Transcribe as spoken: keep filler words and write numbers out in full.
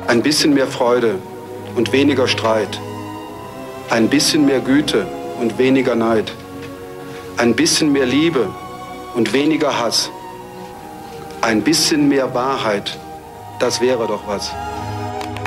Ein bisschen mehr Freude und weniger Streit. Ein bisschen mehr Güte und weniger Neid. Ein bisschen mehr Liebe und weniger Hass. Ein bisschen mehr Wahrheit, das wäre doch was.